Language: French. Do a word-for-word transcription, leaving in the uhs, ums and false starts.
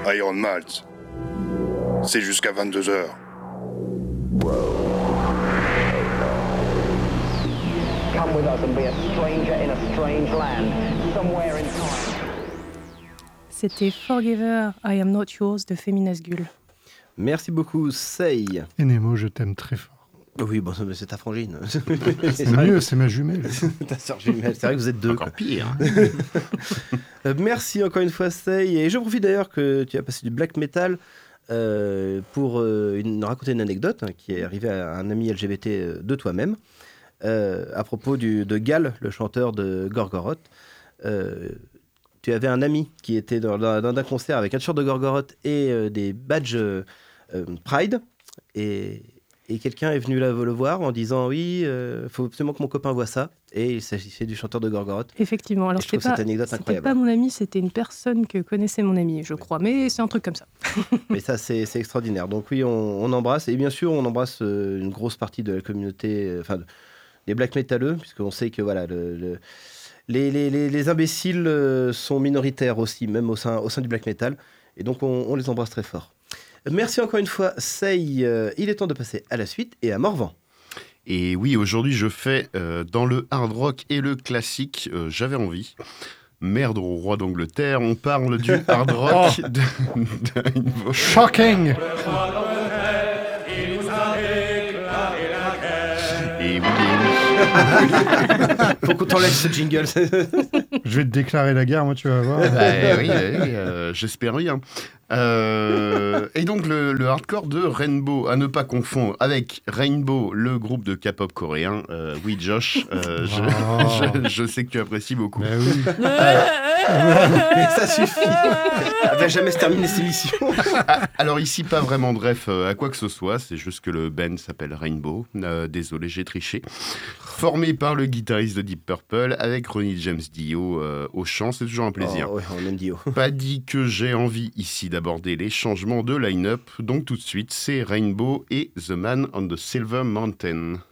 Iron Malt. C'est jusqu'à vingt-deux heures. Come with us and be a stranger in a strange land, somewhere in time. C'était Forgiver, I Am Not Yours de Féminasgul. Merci beaucoup, Sei. Et Nemo, je t'aime très fort. Oui, bon, c'est ta frangine. C'est mieux, c'est ma jumelle. Ta sœur jumelle, c'est vrai que vous êtes deux. Encore pire. euh, merci encore une fois, Sei. Et je profite d'ailleurs que tu as passé du black metal euh, pour euh, une, raconter une anecdote hein, qui est arrivée à un ami L G B T de toi-même euh, à propos du, de Gal, le chanteur de Gorgoroth. Euh, tu avais un ami qui était dans, dans, dans un concert avec un t-shirt de Gorgoroth et euh, des badges euh, euh, Pride. Et. Et quelqu'un est venu là, le voir en disant oui, il euh, faut absolument que mon copain voit ça. Et il s'agissait du chanteur de Gorgoroth. Effectivement. Alors, je trouve pas, cette anecdote c'était incroyable. pas mon ami, c'était une personne que connaissait mon ami, je crois. Mais c'est un truc comme ça. Mais ça, c'est, c'est extraordinaire. Donc oui, on, on embrasse. Et bien sûr, on embrasse euh, une grosse partie de la communauté, enfin, euh, des black métalleux, puisqu'on sait que voilà, le, le, les, les, les, les imbéciles euh, sont minoritaires aussi, même au sein, au sein du black metal. Et donc, on, on les embrasse très fort. Merci encore une fois, Sei. Euh, il est temps de passer à la suite et à Morvan. Et oui, aujourd'hui, je fais euh, dans le hard rock et le classique, euh, j'avais envie. Merde au roi d'Angleterre, on parle du hard rock. de, de... Shocking. Et oui, faut qu'on t'enlève ce jingle. Je vais te déclarer la guerre, moi, tu vas voir. bah, oui, oui euh, j'espère bien. Euh, et donc le, le hardcore de Rainbow, à ne pas confondre avec Rainbow, le groupe de K-pop coréen. Euh, oui, Josh, euh, je, oh. je, je sais que tu apprécies beaucoup. Bah oui. Mais ça suffit. Elle va jamais se terminer cette émission. Alors ici, pas vraiment de ref à quoi que ce soit, c'est juste que le band s'appelle Rainbow. Euh, désolé, j'ai triché. Formé par le guitariste de Deep Purple avec Ronnie James Dio euh, au chant, c'est toujours un plaisir. Oh, ouais, on aime Dio. Pas dit que j'ai envie ici d'aborder les changements de line-up, donc tout de suite, c'est Rainbow et The Man on the Silver Mountain.